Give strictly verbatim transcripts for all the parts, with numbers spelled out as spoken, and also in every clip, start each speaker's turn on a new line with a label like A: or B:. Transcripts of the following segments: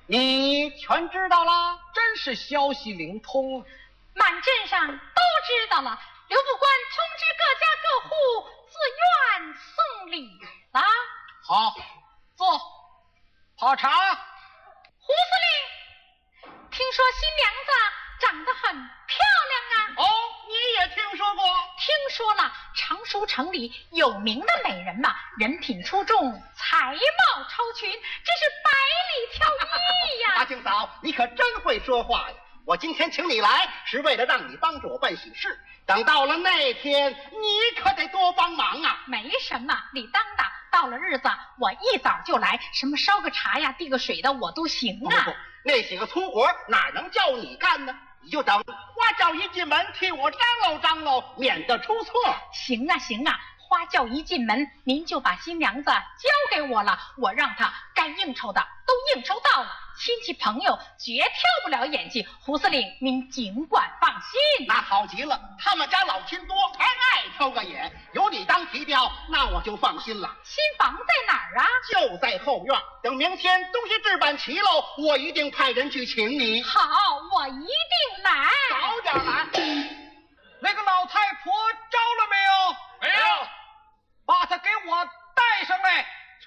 A: 你全知道了？真是消息灵通，
B: 满镇上都知道了。刘副官通知各家各户自愿送礼了。
A: 好，坐，泡茶。
B: 胡司令，听说新娘子长得很漂亮啊。
A: 哦，你也听说过？
B: 听说了，常熟城里有名的美人嘛，人品出众，才貌超群，真是百里挑一呀。
C: 阿庆嫂，你可真会说话呀！我今天请你来，是为了让你帮着我办喜事。等到了那天，你可得多帮忙啊！
B: 没什么，你当的。到了日子，我一早就来，什么烧个茶呀、递个水的，我都行啊。
C: 不不，那些个粗活哪能叫你干呢？你就等花轿一进门，替我张罗张罗，免得出错。
B: 行啊行啊，花轿一进门，您就把新娘子交给我了，我让她该应酬的都应酬到了，亲戚朋友绝挑不了眼睛。胡司令，您尽管放心。
C: 那好极了，他们家老亲多，还爱挑个眼，有你当提调，那我就放心了。
B: 新房在哪儿啊？
C: 就在后院。等明天东西置办齐喽，我一定派人去请你。
B: 好，我一定来。
C: 早点来。
A: 那个老太婆招了没有？
D: 没有。
A: 把她给我带上来。
D: 是。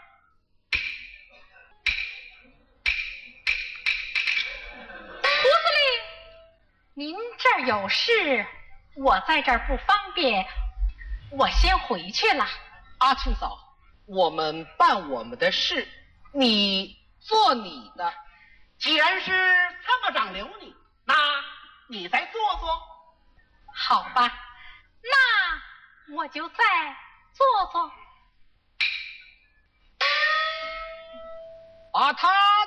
B: 胡司令，您这儿有事，我在这儿不方便，我先回去了。
A: 阿庆嫂，我们办我们的事，你做你的。
C: 既然是参谋长留你，那你再坐坐。
B: 好吧，那我就再坐坐。
A: 把他